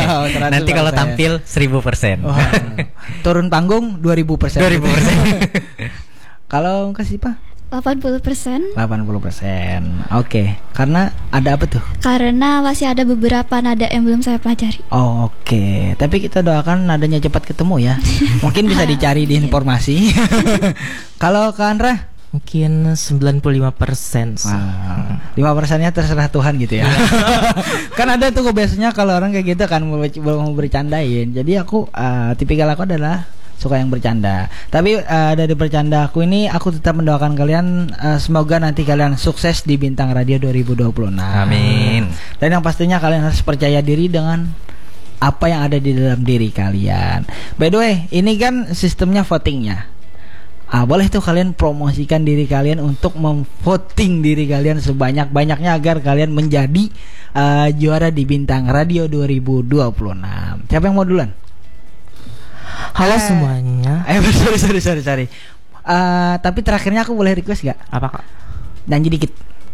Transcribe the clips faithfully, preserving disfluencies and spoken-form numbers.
Nanti kalau tampil seribu persen. Oh, turun panggung dua ribu persen. dua ribu persen. Kalau kasih Pak? delapan puluh persen. delapan puluh persen. Oke, karena ada apa tuh? Karena masih ada beberapa nada yang belum saya pelajari. Oh, oke, okay. Tapi kita doakan nadanya cepat ketemu ya. Mungkin bisa dicari di informasi. Kalau Kak Andra? Mungkin sembilan puluh lima persen. Wow. lima persennya terserah Tuhan gitu ya. Kan ada tuh biasanya kalau orang kayak gitu kan mau, mau bercandain. Jadi aku uh, tipikal aku adalah suka yang bercanda. Tapi uh, dari bercanda aku ini aku tetap mendoakan kalian uh, semoga nanti kalian sukses di Bintang Radio dua ribu dua puluh enam. Amin. Dan yang pastinya kalian harus percaya diri dengan apa yang ada di dalam diri kalian. By the way, ini kan sistemnya votingnya. Ah, boleh tuh kalian promosikan diri kalian untuk memvoting diri kalian sebanyak-banyaknya agar kalian menjadi uh, juara di Bintang Radio dua ribu dua puluh enam. Siapa yang mau duluan? Halo eh, semuanya. Eh sorry sorry sorry sorry. Uh, tapi terakhirnya aku boleh request gak? Apa Kak? Nyanyi dikit.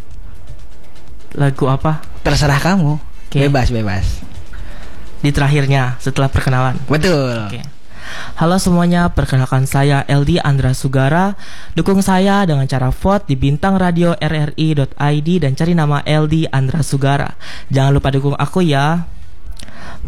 Lagu apa? Terserah kamu. Okay. Bebas bebas. Di terakhirnya setelah perkenalan. Betul. Oke. Okay. Halo semuanya, perkenalkan saya L D Andra Sugara. Dukung saya dengan cara vote di bintang radio r r i dot i d dan cari nama L D Andra Sugara. Jangan lupa dukung aku ya.